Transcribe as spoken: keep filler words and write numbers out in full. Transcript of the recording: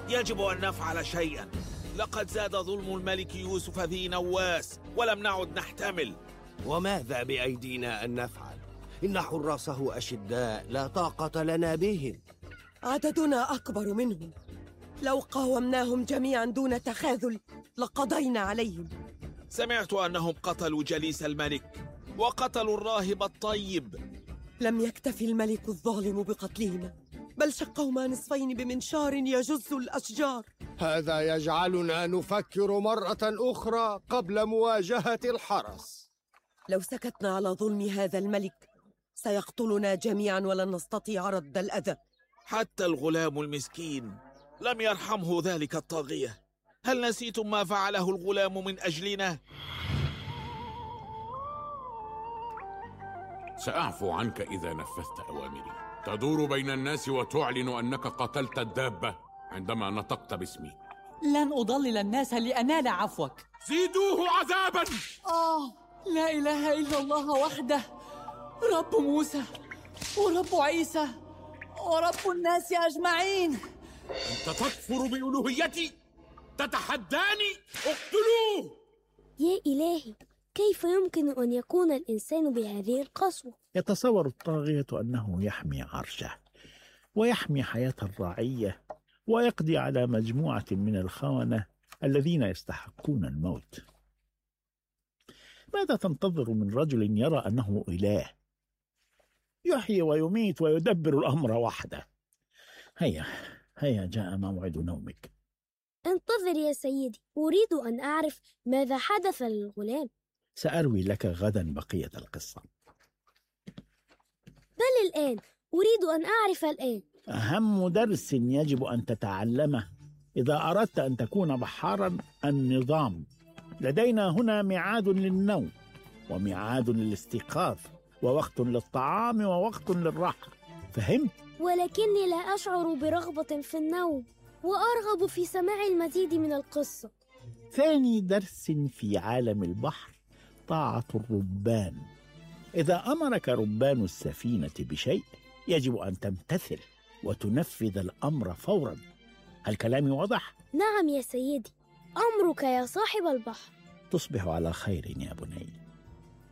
يجب أن نفعل شيئا. لقد زاد ظلم الملك يوسف ذي نواس ولم نعد نحتمل. وماذا بأيدينا أن نفعل؟ إن حراسه أشداء لا طاقة لنا بهم. عددنا أكبر منهم، لو قاومناهم جميعا دون تخاذل لقضينا عليهم. سمعت أنهم قتلوا جليس الملك وقتلوا الراهب الطيب. لم يكتفي الملك الظالم بقتلهما، بل شقهما نصفين بمنشار يجز الأشجار. هذا يجعلنا نفكر مرة أخرى قبل مواجهة الحرس. لو سكتنا على ظلم هذا الملك سيقتلنا جميعا ولن نستطيع رد الأذى. حتى الغلام المسكين لم يرحمه ذلك الطاغية. هل نسيتم ما فعله الغلام من أجلنا؟ سأعفو عنك إذا نفذت أوامري. تدور بين الناس وتعلن أنك قتلت الدابة عندما نطقت باسمي. لن أضلل الناس لأنال عفوك. زيدوه عذابا. آه، لا إله إلا الله وحده، رب موسى ورب عيسى ورب الناس أجمعين. أنت تكفر بألوهيتي؟ تتحداني؟ اقتلوه! يا إلهي، كيف يمكن أن يكون الإنسان بهذه القسوة؟ يتصور الطاغية أنه يحمي عرشه ويحمي حياة الرعية ويقضي على مجموعة من الخونة الذين يستحقون الموت. ماذا تنتظر من رجل يرى أنه إله يحيي ويميت ويدبر الأمر وحده؟ هيا هيا جاء موعد نومك. انتظر يا سيدي، أريد أن أعرف ماذا حدث للغلام. سأروي لك غدا بقية القصة. بل الآن، أريد أن أعرف الآن. أهم درس يجب أن تتعلمه إذا أردت أن تكون بحارا النظام. لدينا هنا ميعاد للنوم وميعاد للاستيقاظ ووقت للطعام ووقت للراحة. فهمت؟ ولكني لا أشعر برغبة في النوم وأرغب في سماع المزيد من القصة. ثاني درس في عالم البحر طاعة الربان. إذا أمرك ربان السفينة بشيء يجب أن تمتثل وتنفذ الأمر فورا. هل كلامي واضح؟ نعم يا سيدي، أمرك يا صاحب البحر. تصبح على خير يا بني.